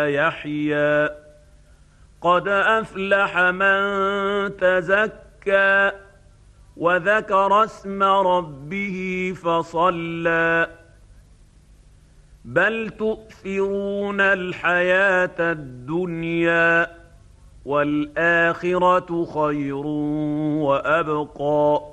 يحيى قد أفلح من تزكى وذكر اسم ربه فصلى بل تؤثرون الحياة الدنيا والآخرة خير وأبقى